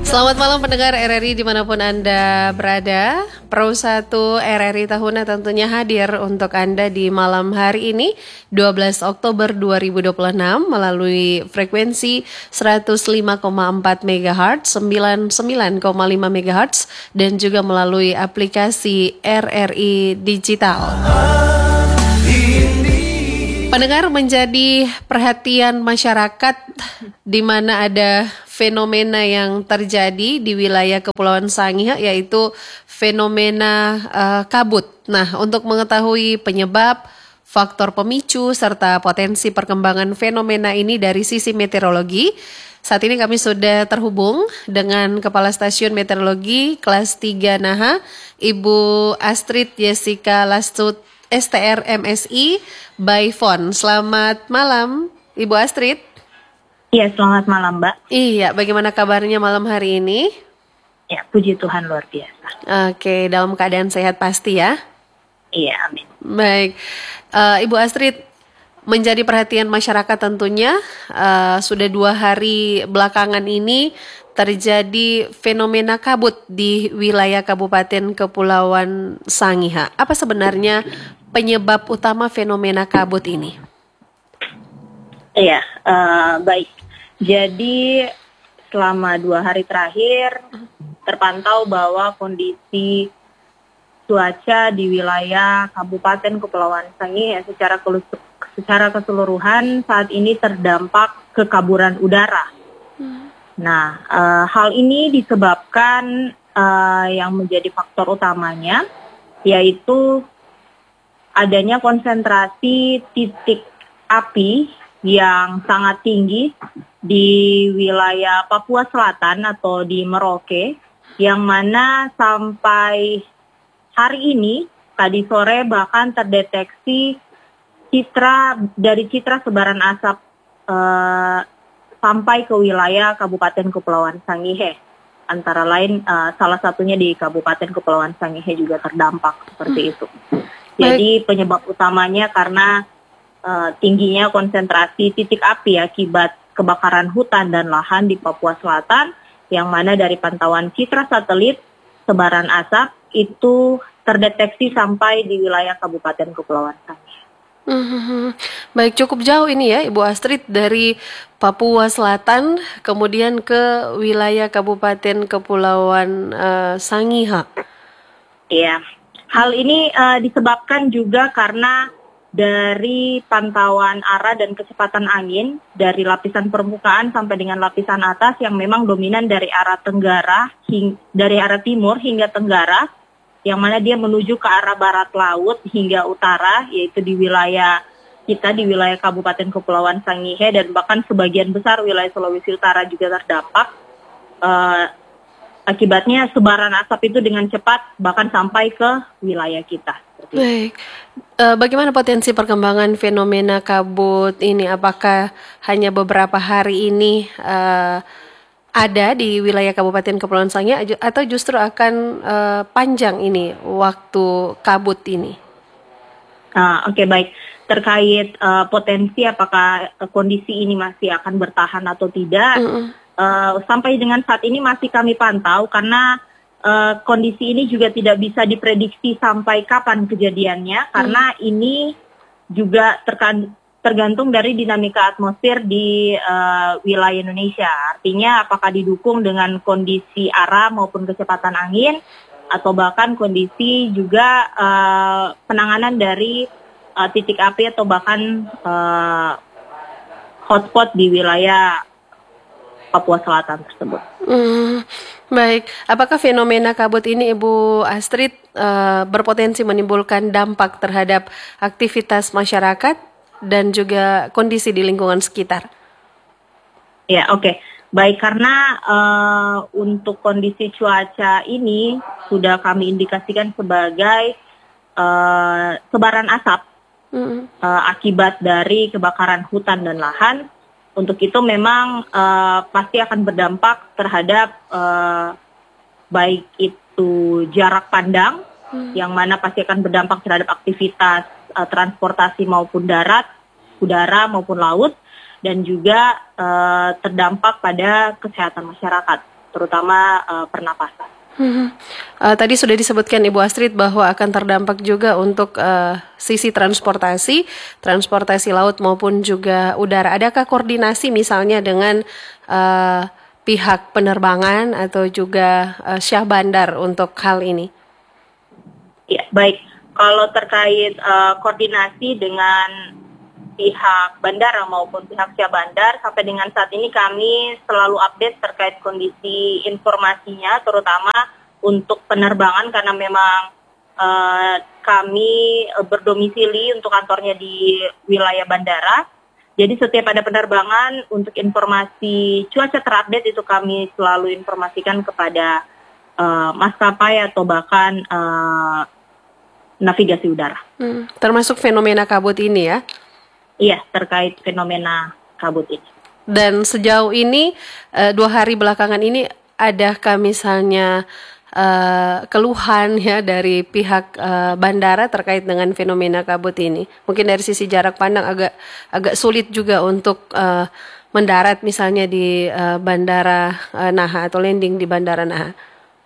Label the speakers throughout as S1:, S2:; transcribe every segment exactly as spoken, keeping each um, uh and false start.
S1: Selamat malam pendengar R R I dimanapun Anda berada. Pro satu R R I Tahuna tentunya hadir untuk Anda di malam hari ini dua belas Oktober dua ribu dua puluh enam melalui frekuensi seratus lima koma empat megahertz, sembilan puluh sembilan koma lima megahertz dan juga melalui aplikasi R R I Digital. Pendengar, menjadi perhatian masyarakat di mana ada fenomena yang terjadi di wilayah Kepulauan Sangihe, yaitu fenomena uh, kabut. Nah, untuk mengetahui penyebab, faktor pemicu, serta potensi perkembangan fenomena ini dari sisi meteorologi, saat ini kami sudah terhubung dengan Kepala Stasiun Meteorologi Kelas tiga Naha, Ibu Astrid Jessica Lastut, S T R M S I by phone. Selamat malam, Ibu Astrid.
S2: Iya, selamat malam, Mbak.
S1: Iya, bagaimana kabarnya malam hari ini?
S2: Ya, puji Tuhan luar biasa.
S1: Oke, dalam keadaan sehat pasti ya?
S2: Iya, amin.
S1: Baik, uh, Ibu Astrid, menjadi perhatian masyarakat tentunya uh, sudah dua hari belakangan ini terjadi fenomena kabut di wilayah Kabupaten Kepulauan Sangihe. Apa sebenarnya penyebab utama fenomena kabut ini?
S2: Iya, uh, baik. Jadi selama dua hari terakhir terpantau bahwa kondisi cuaca di wilayah Kabupaten Kepulauan Sangihe secara secara keseluruhan saat ini terdampak kekaburan udara. Nah, uh, hal ini disebabkan uh, yang menjadi faktor utamanya yaitu adanya konsentrasi titik api yang sangat tinggi di wilayah Papua Selatan atau di Merauke, yang mana sampai hari ini, tadi sore bahkan terdeteksi citra dari citra sebaran asap uh, sampai ke wilayah Kabupaten Kepulauan Sangihe. Antara lain uh, salah satunya di Kabupaten Kepulauan Sangihe juga terdampak seperti itu. Jadi penyebab utamanya karena uh, tingginya konsentrasi titik api akibat kebakaran hutan dan lahan di Papua Selatan, yang mana dari pantauan citra satelit sebaran asap itu terdeteksi sampai di wilayah Kabupaten Kepulauan Sangihe.
S1: Hmm, baik, cukup jauh ini ya Ibu Astrid, dari Papua Selatan kemudian ke wilayah Kabupaten Kepulauan uh, Sangihe.
S2: Iya, hal ini uh, disebabkan juga karena dari pantauan arah dan kecepatan angin dari lapisan permukaan sampai dengan lapisan atas yang memang dominan dari arah tenggara hing- dari arah timur hingga tenggara, yang mana dia menuju ke arah barat laut hingga utara, yaitu di wilayah kita, di wilayah Kabupaten Kepulauan Sangihe, dan bahkan sebagian besar wilayah Sulawesi Utara juga terdampak. Uh, akibatnya sebaran asap itu dengan cepat bahkan sampai ke wilayah kita.
S1: Baik, uh, bagaimana potensi perkembangan fenomena kabut ini? Apakah hanya beberapa hari ini uh, ada di wilayah Kabupaten Kepulauan Sangihe atau justru akan uh, panjang ini waktu kabut ini?
S2: Uh, Oke, okay, baik. Terkait uh, potensi apakah uh, kondisi ini masih akan bertahan atau tidak, mm-hmm. uh, sampai dengan saat ini masih kami pantau karena uh, kondisi ini juga tidak bisa diprediksi sampai kapan kejadiannya, karena mm. ini juga terkandung tergantung dari dinamika atmosfer di uh, wilayah Indonesia. Artinya apakah didukung dengan kondisi arah maupun kecepatan angin, atau bahkan kondisi juga uh, penanganan dari uh, titik api atau bahkan uh, hotspot di wilayah Papua Selatan tersebut.
S1: Hmm, baik, apakah fenomena kabut ini Ibu Astrid uh, berpotensi menimbulkan dampak terhadap aktivitas masyarakat dan juga kondisi di lingkungan sekitar?
S2: Ya, oke. Okay. Baik, karena uh, untuk kondisi cuaca ini sudah kami indikasikan sebagai uh, sebaran asap mm-hmm. uh, akibat dari kebakaran hutan dan lahan. Untuk itu memang uh, pasti akan berdampak terhadap uh, baik itu jarak pandang, mm. yang mana pasti akan berdampak terhadap aktivitas transportasi maupun darat, udara maupun laut, dan juga uh, terdampak pada kesehatan masyarakat. terutama uh, pernapasan.
S1: Hmm. Uh, tadi sudah disebutkan Ibu Astrid bahwa akan terdampak juga untuk uh, sisi transportasi, transportasi laut maupun juga udara. Adakah koordinasi misalnya dengan uh, pihak penerbangan atau juga uh, Syah Bandar untuk hal ini?
S2: Ya, baik. Kalau terkait uh, koordinasi dengan pihak bandara maupun pihak Syah Bandar, sampai dengan saat ini kami selalu update terkait kondisi informasinya, terutama untuk penerbangan karena memang uh, kami berdomisili untuk kantornya di wilayah bandara. Jadi setiap ada penerbangan, untuk informasi cuaca terupdate itu kami selalu informasikan kepada uh, maskapai atau bahkan uh, navigasi udara.
S1: Hmm, termasuk fenomena kabut ini ya?
S2: Iya, terkait fenomena kabut ini.
S1: Dan sejauh ini, uh, dua hari belakangan ini, adakah misalnya uh, keluhan ya dari pihak uh, bandara terkait dengan fenomena kabut ini? Mungkin dari sisi jarak pandang agak agak sulit juga untuk uh, mendarat misalnya di uh, bandara uh, Naha atau landing di bandara Naha.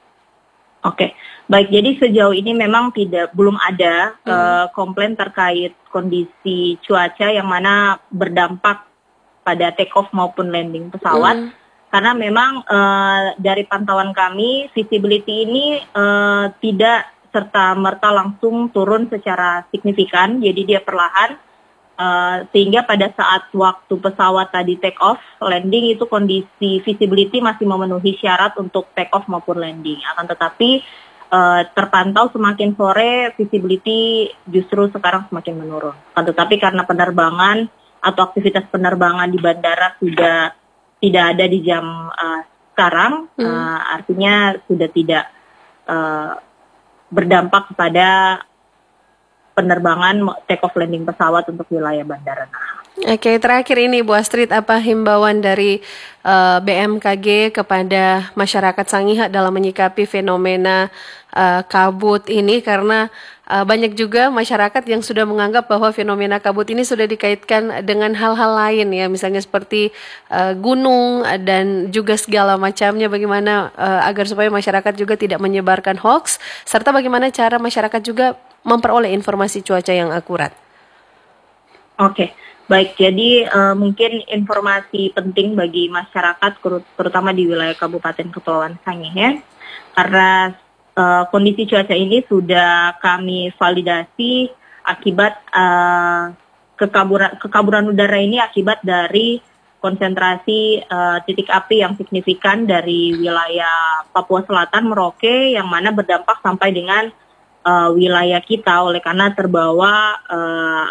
S2: Oke, baik. Jadi sejauh ini memang tidak belum ada hmm. uh, komplain terkait kondisi cuaca yang mana berdampak pada take off maupun landing pesawat. Hmm. Karena memang uh, dari pantauan kami, visibility ini uh, tidak serta-merta langsung turun secara signifikan, jadi dia perlahan. Uh, sehingga pada saat waktu pesawat tadi take off, landing itu kondisi visibility masih memenuhi syarat untuk take off maupun landing. Akan tetapi uh, terpantau semakin sore visibility justru sekarang semakin menurun. Akan tetapi karena penerbangan atau aktivitas penerbangan di bandara sudah tidak ada di jam uh, sekarang, hmm. uh, artinya sudah tidak uh, berdampak kepada penerbangan take off landing pesawat untuk wilayah bandara Naha.
S1: Oke, terakhir ini Bu Astrid, apa himbauan dari uh, B M K G kepada masyarakat Sangihe dalam menyikapi fenomena uh, kabut ini, karena uh, banyak juga masyarakat yang sudah menganggap bahwa fenomena kabut ini sudah dikaitkan dengan hal-hal lain ya, misalnya seperti uh, gunung dan juga segala macamnya. Bagaimana uh, agar supaya masyarakat juga tidak menyebarkan hoax, serta bagaimana cara masyarakat juga memperoleh informasi cuaca yang akurat.
S2: Oke, baik. Jadi uh, mungkin informasi penting bagi masyarakat, terutama di wilayah Kabupaten Kepulauan Sangihe, karena uh, kondisi cuaca ini sudah kami validasi akibat uh, kekaburan, kekaburan udara ini akibat dari konsentrasi uh, titik api yang signifikan dari wilayah Papua Selatan, Merauke, yang mana berdampak sampai dengan Uh, wilayah kita oleh karena terbawa uh,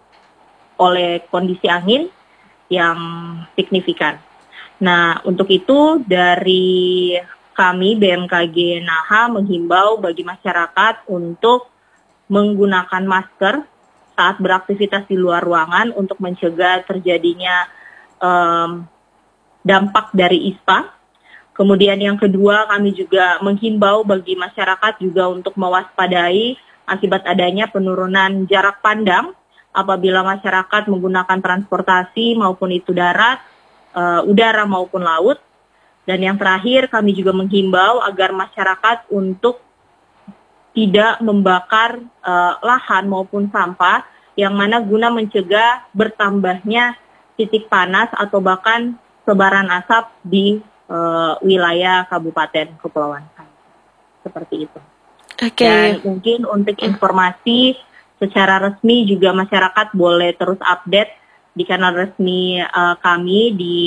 S2: oleh kondisi angin yang signifikan. Nah, untuk itu dari kami B M K G Naha menghimbau bagi masyarakat untuk menggunakan masker saat beraktivitas di luar ruangan untuk mencegah terjadinya um, dampak dari ispa. Kemudian yang kedua, kami juga menghimbau bagi masyarakat juga untuk mewaspadai akibat adanya penurunan jarak pandang apabila masyarakat menggunakan transportasi maupun itu darat, uh, udara maupun laut. Dan yang terakhir, kami juga menghimbau agar masyarakat untuk tidak membakar uh, lahan maupun sampah yang mana guna mencegah bertambahnya titik panas atau bahkan sebaran asap di Uh, wilayah Kabupaten Kepulauan Sangihe. Seperti itu.
S1: Oke.
S2: Okay. Dan mungkin untuk informasi secara resmi juga masyarakat boleh terus update di kanal resmi uh, kami di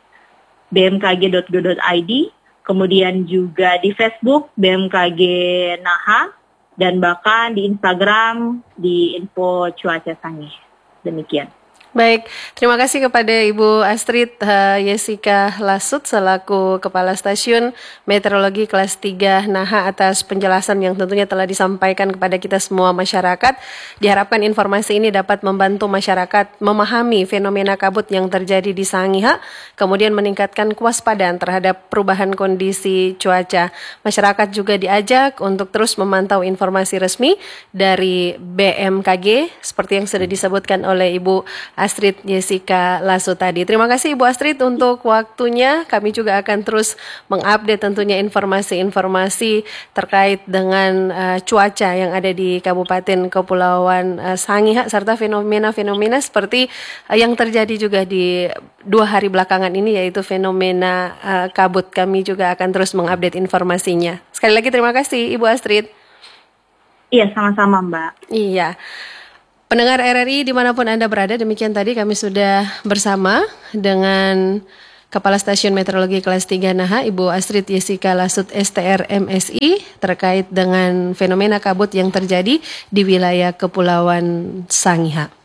S2: b m k g dot go dot i d, kemudian juga di Facebook B M K G Naha, dan bahkan di Instagram di info cuaca Sangihe. Demikian.
S1: Baik, terima kasih kepada Ibu Astrid uh, Yesika Lasut selaku Kepala Stasiun Meteorologi Kelas tiga Naha atas penjelasan yang tentunya telah disampaikan kepada kita semua masyarakat. Diharapkan informasi ini dapat membantu masyarakat memahami fenomena kabut yang terjadi di Sangihe, kemudian meningkatkan kewaspadaan terhadap perubahan kondisi cuaca. Masyarakat juga diajak untuk terus memantau informasi resmi dari B M K G seperti yang sudah disebutkan oleh Ibu Astrid Jessica Lasut tadi. Terima kasih Ibu Astrid untuk waktunya. Kami juga akan terus mengupdate tentunya informasi-informasi terkait dengan uh, cuaca yang ada di Kabupaten Kepulauan uh, Sangihe serta fenomena-fenomena seperti uh, yang terjadi juga di dua hari belakangan ini, yaitu fenomena uh, kabut. Kami juga akan terus mengupdate informasinya. Sekali lagi terima kasih Ibu Astrid.
S2: Iya, sama-sama Mbak.
S1: Iya. Pendengar R R I dimanapun Anda berada, demikian tadi kami sudah bersama dengan Kepala Stasiun Meteorologi Kelas tiga Naha, Ibu Astrid Jessica Lasut S T R M S I, terkait dengan fenomena kabut yang terjadi di wilayah Kepulauan Sangihe.